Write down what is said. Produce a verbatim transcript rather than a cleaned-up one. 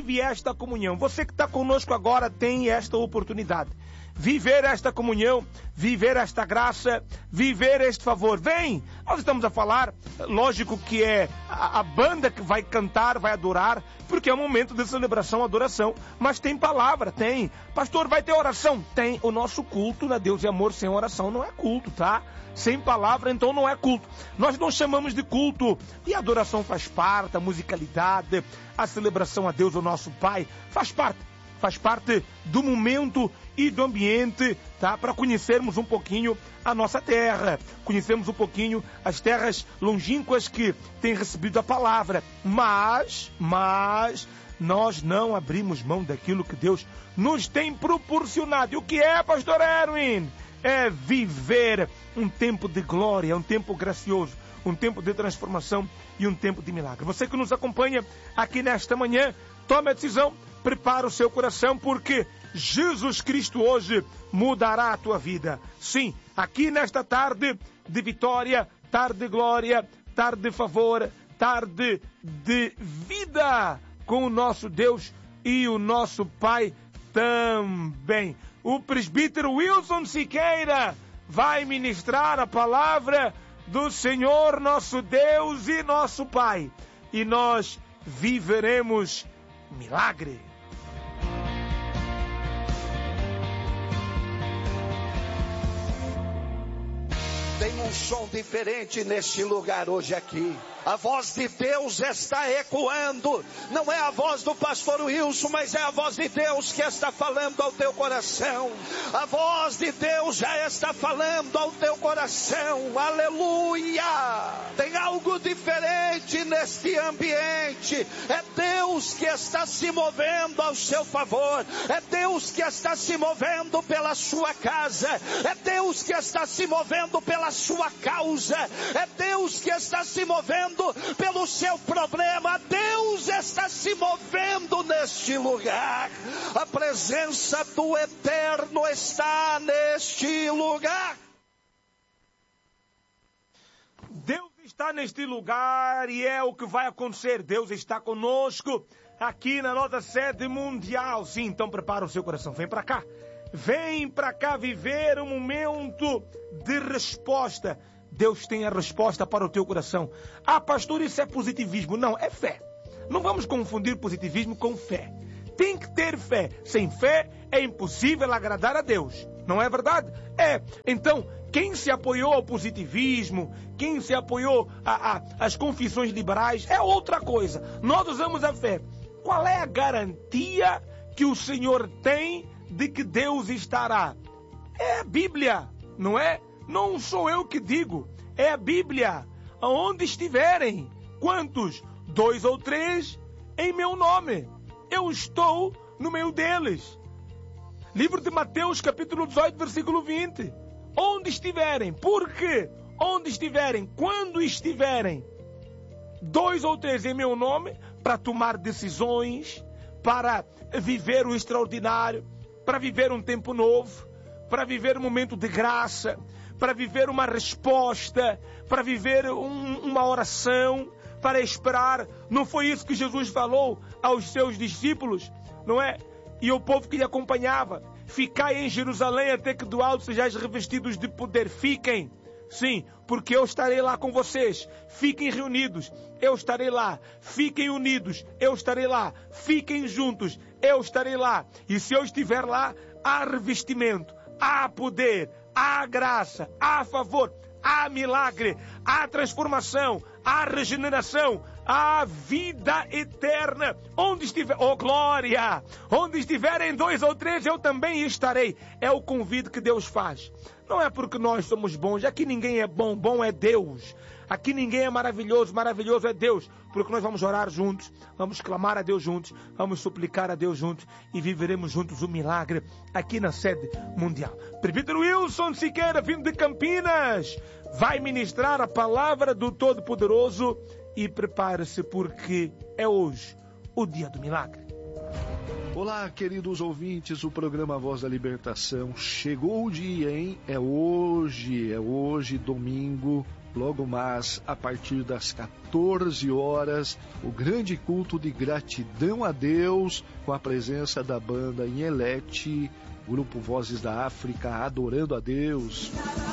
vive esta comunhão. Você que está conosco agora tem esta oportunidade. Viver esta comunhão, viver esta graça, viver este favor. Vem! Nós estamos a falar, lógico que é a, a banda que vai cantar, vai adorar, porque é um momento de celebração, adoração, mas tem palavra, tem. Pastor, vai ter oração? Tem. O nosso culto na Deus e Amor sem oração não é culto, tá? Sem palavra, então não é culto. Nós não chamamos de culto. E a adoração faz parte, a musicalidade, a celebração a Deus, o nosso Pai, faz parte. Faz parte do momento e do ambiente, tá? Para conhecermos um pouquinho a nossa terra, conhecermos um pouquinho as terras longínquas que têm recebido a palavra. Mas, mas, nós não abrimos mão daquilo que Deus nos tem proporcionado. E o que é, pastor Erwin? É viver um tempo de glória, um tempo gracioso, um tempo de transformação e um tempo de milagre. Você que nos acompanha aqui nesta manhã, tome a decisão, prepara o seu coração, porque Jesus Cristo hoje mudará a tua vida. Sim, aqui nesta tarde de vitória, tarde de glória, tarde de favor, tarde de vida com o nosso Deus e o nosso Pai também. O presbítero Wilson Siqueira vai ministrar a palavra do Senhor nosso Deus e nosso Pai. E nós viveremos milagre. Tem um som diferente neste lugar hoje aqui. A voz de Deus está ecoando. Não é a voz do pastor Wilson, mas é a voz de Deus que está falando ao teu coração. A voz de Deus já está falando ao teu coração. Aleluia! Tem algo diferente neste ambiente. É Deus que está se movendo ao seu favor. É Deus que está se movendo pela sua casa. É Deus que está se movendo pela sua causa. É Deus que está se movendo pelo seu problema. Deus está se movendo neste lugar. A presença do Eterno está neste lugar. Deus está neste lugar e é o que vai acontecer. Deus está conosco aqui na nossa sede mundial. Sim, então prepara o seu coração. Vem para cá. Vem para cá viver um momento de resposta. Deus tem a resposta para o teu coração. Ah, pastor, isso é positivismo. Não, é fé. Não vamos confundir positivismo com fé. Tem que ter fé. Sem fé é impossível agradar a Deus. Não é verdade? É. Então, quem se apoiou ao positivismo, quem se apoiou às confissões liberais, é outra coisa. Nós usamos a fé. Qual é a garantia que o Senhor tem de que Deus estará? É a Bíblia, não é? Não sou eu que digo, é a Bíblia. Aonde estiverem, quantos? Dois ou três, em meu nome. Eu estou no meio deles. Livro de Mateus, capítulo dezoito, versículo vinte. Onde estiverem, por quê? Onde estiverem, quando estiverem, dois ou três em meu nome, para tomar decisões, para viver o extraordinário, para viver um tempo novo, para viver um momento de graça, para viver uma resposta, para viver um, uma oração, para esperar. Não foi isso que Jesus falou aos seus discípulos, não é? E o povo que lhe acompanhava: ficai em Jerusalém até que do alto sejais revestidos de poder. Fiquem, sim, porque eu estarei lá com vocês. Fiquem reunidos, eu estarei lá. Fiquem unidos, eu estarei lá. Fiquem juntos, eu estarei lá. E se eu estiver lá, há revestimento, há poder, há graça, há favor, há milagre, há transformação, há regeneração, há vida eterna. Onde estiver, oh glória, onde estiverem dois ou três, eu também estarei. É o convite que Deus faz. Não é porque nós somos bons, aqui ninguém é bom, bom é Deus. Aqui ninguém é maravilhoso, maravilhoso é Deus. Porque nós vamos orar juntos, vamos clamar a Deus juntos, vamos suplicar a Deus juntos e viveremos juntos o milagre aqui na sede mundial. Presbítero Wilson Siqueira, vindo de Campinas, vai ministrar a palavra do Todo-Poderoso e prepare-se porque é hoje o dia do milagre. Olá, queridos ouvintes, o programa Voz da Libertação. Chegou o dia, hein? É hoje, é hoje, domingo, logo mais a partir das quatorze horas, o grande culto de gratidão a Deus, com a presença da banda Inhelete, Grupo Vozes da África, adorando a Deus.